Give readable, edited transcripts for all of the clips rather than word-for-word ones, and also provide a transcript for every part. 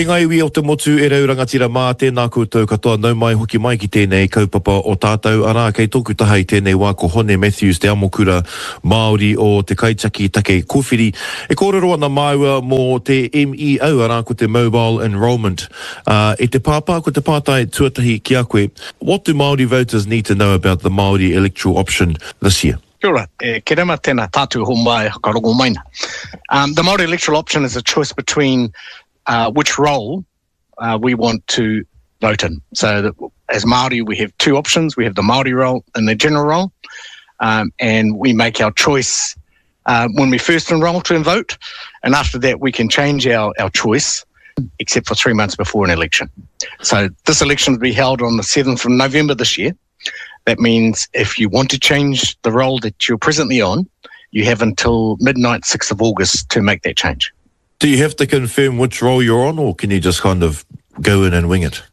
Kei ngai wi o te motu e rau rangatira mā tēnā koutou katoa nau mai hoki mai ki tēnei kaupapa o tātou. Arā kei tōku taha i tēnei wā ko Hone Matthews, te amokura Māori o te Kaitaki Take Kōwhiri. E kōrero ana māua mō te MEO, arā ko te Mobile Enrollment. E te pāpā ko te pātai tuatahi ki a koe. What do Māori voters need to know about the Māori electoral option this year? Kia ora, ke rema tēnā tātou ho mai whakarongo maina. The Māori electoral option is a choice between which role we want to vote in. So that as Māori, we have two options. We have the Māori role and the general role. And we make our choice when we first enroll to vote. And after that, we can change our choice, except for 3 months before an election. So this election will be held on the 7th of November this year. That means if you want to change the role that you're presently on, you have until midnight, 6th of August to make that change. Do you have to confirm which role you're on, or can you just kind of go in and wing it?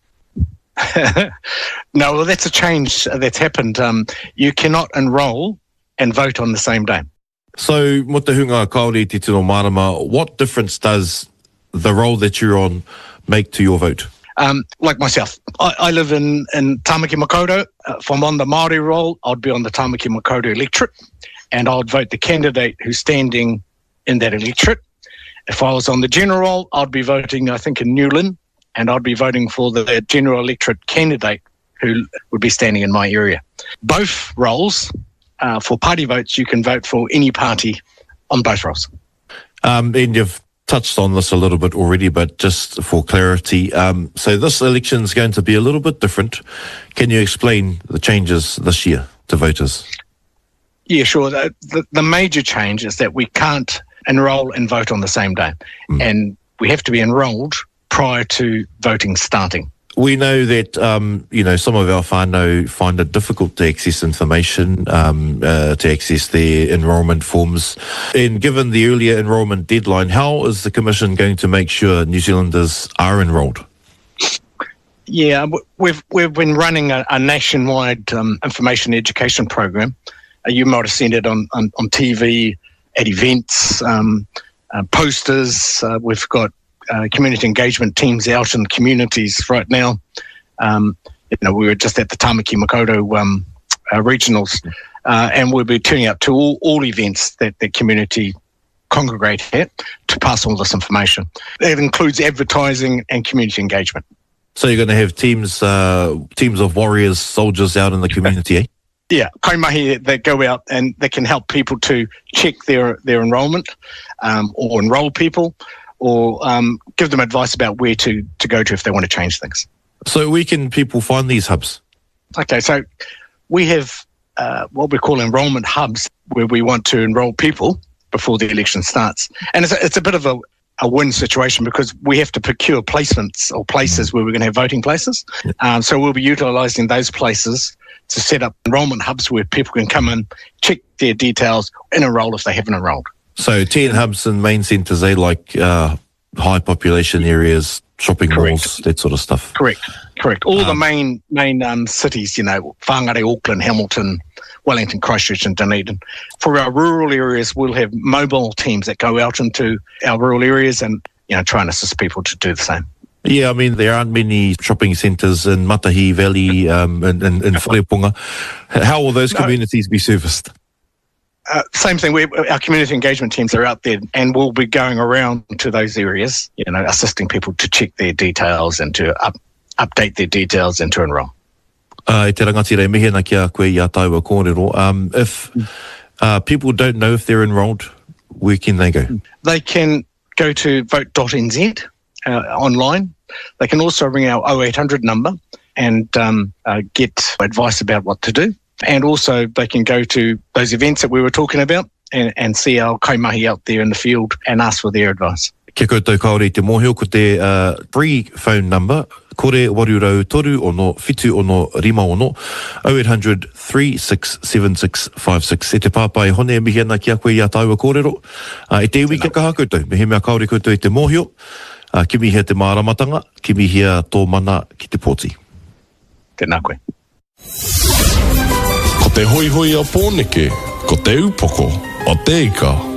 No, well, that's a change that's happened. You cannot enrol and vote on the same day. So, mo te hunga Kāori te tino marama, what difference does the role that you're on make to your vote? Like myself, I live in Tāmaki Makaurau. If I'm on the Māori role, I'd be on the Tāmaki Makaurau electorate, and I'd vote the candidate who's standing in that electorate. If I was on the general role, I'd be voting, I think, in Newland, and I'd be voting for the general electorate candidate who would be standing in my area. Both roles, for party votes, you can vote for any party on both roles. And you've touched on this a little bit already, but just for clarity, so this election is going to be a little bit different. Can you explain the changes this year to voters? Yeah, sure. The major change is that we can't enrol and vote on the same day. And we have to be enrolled prior to voting starting. We know that, some of our whānau find it difficult to access information, to access their enrolment forms. And given the earlier enrolment deadline, how is the Commission going to make sure New Zealanders are enrolled? Yeah, we've been running a nationwide information education program. You might have seen it on TV, at events, posters. We've got community engagement teams out in the communities right now. We were just at the Tāmaki Makaurau regionals, and we'll be turning up to all events that the community congregate at to pass all this information. That includes advertising and community engagement. So you're going to have teams of warriors, soldiers out in the community, eh? Yeah, kaimahi that go out and they can help people to check their enrolment, or enrol people, or give them advice about where to go to if they want to change things. So where can people find these hubs? Okay, so we have what we call enrolment hubs where we want to enrol people before the election starts. And it's a bit of a win situation because we have to procure placements or places where we're going to have voting places. So we'll be utilising those places to set up enrolment hubs where people can come in, check their details, and enrol if they haven't enrolled. So 10 hubs in main centres, like high population areas, shopping malls, that sort of stuff. Correct. All the main cities, Whangarei, Auckland, Hamilton, Wellington, Christchurch and Dunedin. For our rural areas, we'll have mobile teams that go out into our rural areas and try and assist people to do the same. Yeah, I mean, there aren't many shopping centres in Matahi Valley and Wharepunga. How will those communities be serviced? Same thing. Our community engagement teams are out there and we'll be going around to those areas, assisting people to check their details and to update their details and to enrol. E te rangatira mehena ki a koe i a taua kōrero. If people don't know if they're enrolled, where can they go? They can go to vote.nz online. They can also ring our 0800 number and get advice about what to do. And also they can go to those events that we were talking about and see our kaimahi out there in the field and ask for their advice. Kia koutou Kāori te mōhio ko te free phone number, kore warurau toru ono, fitu ono, rima ono, 0800 367656. E te pāpai hone e mihi ana ki a koe i a taua kōrero. E te iwi kia kaha koutou, me he mea Kāori koutou i te mōhio, ki mihi te māramatanga, ki mihi tō mana ki te pōti. Tēnā koe. Ko te hoi hoi a pōneke, ko te upoko, o te ika.